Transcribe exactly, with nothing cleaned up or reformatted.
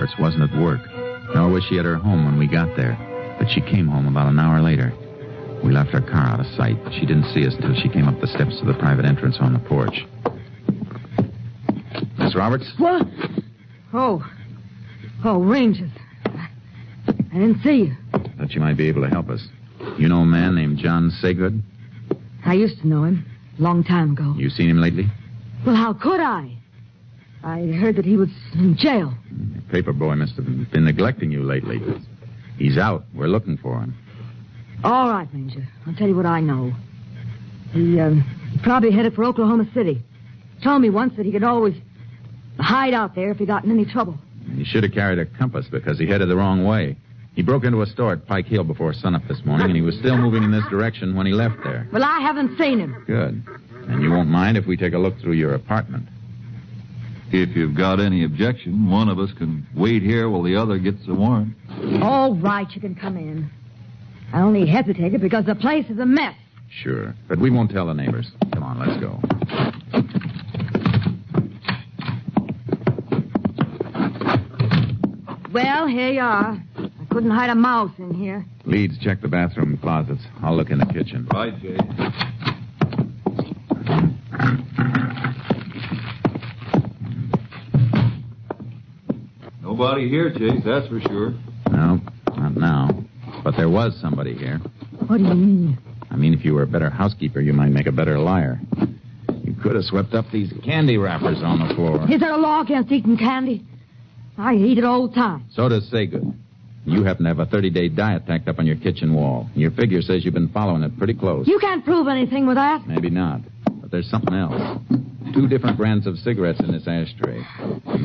Roberts wasn't at work, nor was she at her home when we got there. But she came home about an hour later. We left her car out of sight. She didn't see us till she came up the steps to the private entrance on the porch. Miss Roberts? What? Oh. Oh, Rangers. I didn't see you. Thought you might be able to help us. You know a man named John Saygood? I used to know him. A long time ago. You seen him lately? Well, how could I? I heard that he was in jail. The paper boy must have been neglecting you lately. He's out. We're looking for him. All right, Ranger. I'll tell you what I know. He um, probably headed for Oklahoma City. Told me once that he could always hide out there if he got in any trouble. He should have carried a compass because he headed the wrong way. He broke into a store at Pike Hill before sunup this morning, and he was still moving in this direction when he left there. Well, I haven't seen him. Good. And you won't mind if we take a look through your apartment? If you've got any objection, one of us can wait here while the other gets the warrant. All right, you can come in. I only hesitated because the place is a mess. Sure. But we won't tell the neighbors. Come on, let's go. Well, here you are. I couldn't hide a mouse in here. Leeds, check the bathroom and closets. I'll look in the kitchen. Right, Jay. Nobody here, Chase, that's for sure. No, not now. But there was somebody here. What do you mean? I mean, if you were a better housekeeper, you might make a better liar. You could have swept up these candy wrappers on the floor. Is there a law against eating candy? I eat it all the time. So does Saygood. You happen to have a thirty-day diet tacked up on your kitchen wall. Your figure says you've been following it pretty close. You can't prove anything with that. Maybe not. But there's something else. Two different brands of cigarettes in this ashtray.